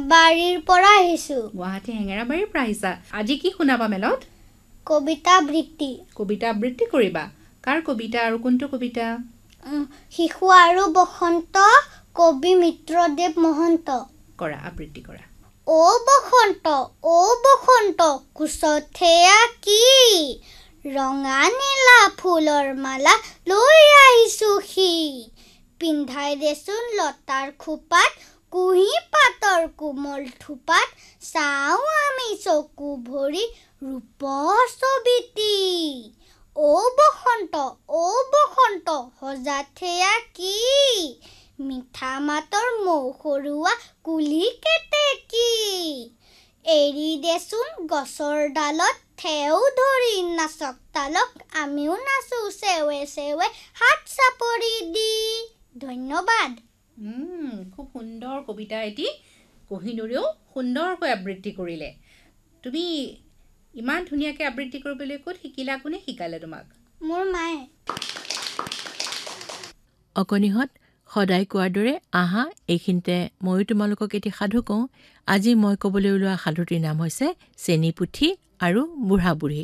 হেঙেৰাবাৰীৰ পৰা আহিছো। গুৱাহাটী হেঙেৰাবাৰীৰ পৰা আহিছা। আজি কি শুনাবা মেলত? কবিতা আবৃত্তি। কবিতা আবৃত্তি কৰিবা? কাৰ কবিতা আৰু কোনটো কবিতা? শিশু আৰু বসন্ত, কবি মিত্ৰদেৱ মহন্ত। কৰা, আবৃত্তি কৰা। অ বসন্ত, কোচত সেয়া কি? ৰঙা নীলা ফুলৰ মালা লৈ আহিছো সি। পিন্ধাই দেচোন লতাৰ খোপাত, কুঁহি পাতৰ কোমল থোপাত, চাওঁ আমি চকু ভৰি ৰূপ ছবিটি। অ বসন্ত, সজাত সেয়া কি? মিঠা মাতৰ মৌসৰুৱা কুলি কেতেকী। এৰি দেচোন গছৰ ডালত, ঠেও ধৰি নাচক তালক, আমিও নাচো চেৱে চেৱে হাত চাপৰি দি। ধন্যবাদ। খুব সুন্দৰ কবিতা এটি। কহিনুৰেও সুন্দৰকৈ আবৃত্তি কৰিলে। তুমি ইমান ধুনীয়াকৈ আবৃত্তি কৰিবলৈ ক'ত শিকিলা? কোনে শিকালে তোমাক? মোৰ মায়ে। অকণিহঁত সদায় কোৱাৰ দৰে আহা এইখিনিতে ময়ো তোমালোকক এটি সাধু কওঁ। আজি মই ক'বলৈ ওলোৱা সাধুটিৰ নাম হৈছে চেনী পুথি আৰু বুঢ়া বুঢ়ী।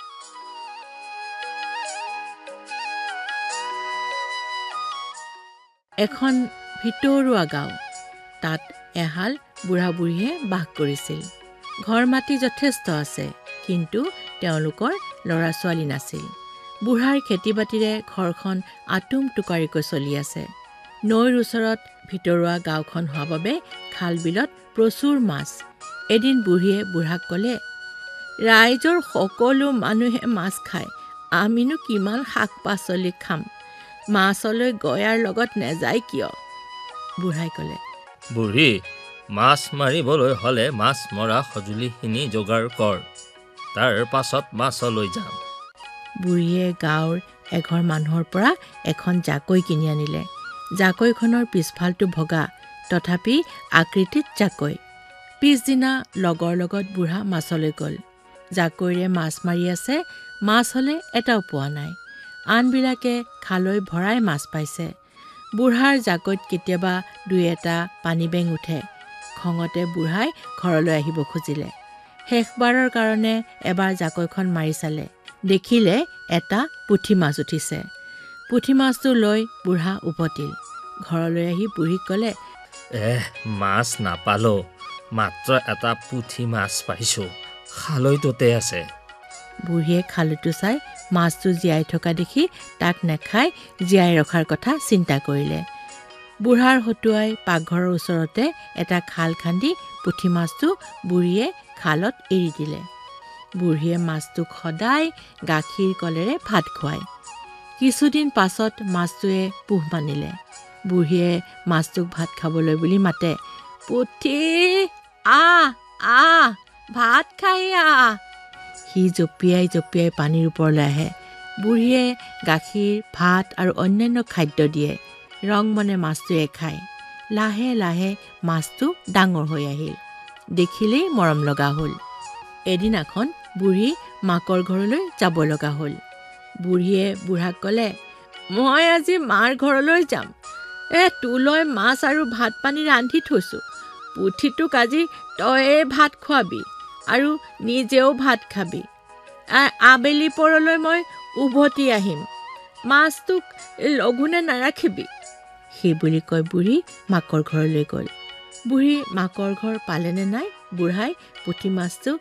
এখন ভিতৰুৱা গাঁও, তাত এহাল বুঢ়া বুঢ়ীয়ে বাস কৰিছিল। ঘৰ মাটি যথেষ্ট আছে, কিন্তু তেওঁলোকৰ ল'ৰা ছোৱালী নাছিল। বুঢ়াৰ খেতি বাতিৰে ঘৰখন আতুম টোকাৰিকৈ চলি আছে। নৈৰ ওচৰত ভিতৰুৱা গাঁওখন হোৱা বাবে খাল বিলত প্ৰচুৰ মাছ। এদিন বুঢ়ীয়ে বুঢ়াক ক'লে, ৰাইজৰ সকলো মানুহে মাছ খায়, আমিনো কিমান শাক পাচলি খাম, মাছলৈ গয়াৰ লগত নেযায় কিয়? বুঢ়াই ক'লে, বুঢ়ী, মাছ মাৰিবলৈ হ'লে মাছ মৰা সঁজুলিখিনি যোগাৰ কৰ, তাৰ পাছত মাছলৈ যাম। বুঢ়ীয়ে গাঁৱৰ এঘৰ মানুহৰ পৰা এখন জাকৈ কিনি আনিলে। জাকৈখনৰ পিছফালটো ভগা, তথাপি আকৃতিত জাকৈ। পিছদিনা লগৰ লগত বুঢ়া মাছলৈ গ'ল। জাকৈৰে মাছ মাৰি আছে, মাছ হ'লে এটাও পোৱা নাই। আনবিলাকে খালৈ ভৰাই মাছ পাইছে। বুঢ়াৰ জাকৈত কেতিয়াবা দুই এটা পানী বেং উঠে। খঙতে বুঢ়াই ঘৰলৈ আহিব খুজিলে। শেষবাৰৰ কাৰণে এবাৰ জাকৈখন মাৰি চালে, দেখিলে এটা পুঠি মাছ উঠিছে। পুঠি মাছটো লৈ বুঢ়া উভতিল। ঘৰলৈ আহি বুঢ়ীক ক'লে, মাছ নাপালো, মাত্ৰ এটা পুঠি মাছ পাইছো, খালৈটোতে আছে। বুঢ়ীয়ে খালৈটো চাই মাছটো জীয়াই থকা দেখি তাক নেখাই জীয়াই ৰখাৰ কথা চিন্তা কৰিলে। বুঢ়াৰ হতুৱাই পাকঘৰৰ ওচৰতে এটা খাল খান্দি পুঠি মাছটো বুঢ়ীয়ে খালত এৰি দিলে। বুঢ়ীয়ে মাছটোক সদায় গাখীৰ কলেৰে ভাত খুৱায়। কিছুদিন পাছত মাছটোৱে পোহ মানিলে। বুঢ়ীয়ে মাছটোক ভাত খাবলৈ বুলি মাতে, পুঠি আহ, ভাত খাই আহ। সি জঁপিয়াই জঁপিয়াই পানীৰ ওপৰলৈ আহে। বুঢ়ীয়ে গাখীৰ, ভাত আৰু অন্যান্য খাদ্য দিয়ে। ৰং মনে মাছটোৱে খায়। লাহে লাহে মাছটো ডাঙৰ হৈ আহিল। দেখিলেই মৰম লগা হ'ল। এদিনাখন বুঢ়ী মাকৰ ঘৰলৈ যাব লগা হ'ল। বুঢ়ীয়ে বুঢ়াক ক'লে, মই আজি মাৰ ঘৰলৈ যাম। তোলৈ মাছ আৰু ভাত পানী ৰান্ধি থৈছোঁ। পুঠিটোক আজি তয়ে ভাত খুৱাবি আৰু নিজেও ভাত খাবি। আবেলি পৰলৈ মই উভতি আহিম, মাছটোক লঘোণে নাৰাখিবি। সেই বুলি কৈ বুঢ়ী মাকৰ ঘৰলৈ গ'ল। বুঢ়ী মাকৰ ঘৰ পালেনে নাই, বুঢ়াই পুঠি মাছটো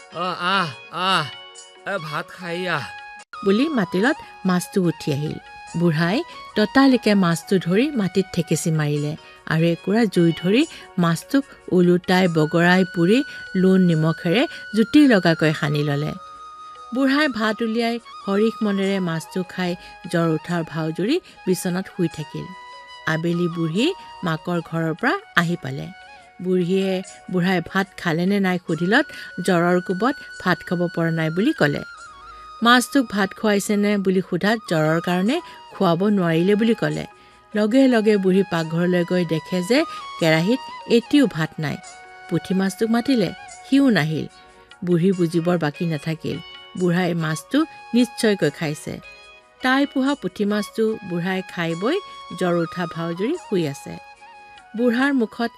ভাত খাই আহ বুলি মাতিলত মাছটো উঠি আহিল। বুঢ়াই ততালিকে মাছটো ধৰি মাটিত ঠেকেচি মাৰিলে আৰু একুৰা জুই ধৰি মাছটোক ওলোটাই বগৰাই পুৰি লোণ নিমখেৰে জুতি লগাকৈ সানি ল'লে। বুঢ়াই ভাত উলিয়াই হৰিষ মনেৰে মাছটো খাই জ্বৰ উঠাৰ ভাও জুৰি বিচনাত শুই থাকিল। আবেলি বুঢ়ী মাকৰ ঘৰৰ পৰা আহি পালে। বুঢ়ীয়ে বুঢ়াই ভাত খালেনে নাই সুধিলত জ্বৰৰ কোবত ভাত খাব পৰা নাই বুলি ক'লে। মাছটোক ভাত খুৱাইছেনে বুলি সোধাত জ্বৰৰ কাৰণে খুৱাব নোৱাৰিলে বুলি ক'লে। লগে লগে বুঢ়ী পাকঘৰলৈ গৈ দেখে যে কেৰাহীত এটিও ভাত নাই। পুঠি মাছটোক মাতিলে, সিও নাহিল। বুঢ়ী বুজিবৰ বাকী নাথাকিল, বুঢ়াই মাছটো নিশ্চয়কৈ খাইছে। তাই পোহা পুঠি মাছটো বুঢ়াই খাই বৈ জ্বৰ উঠা ভাও জুৰি শুই আছে। বুঢ়াৰ মুখত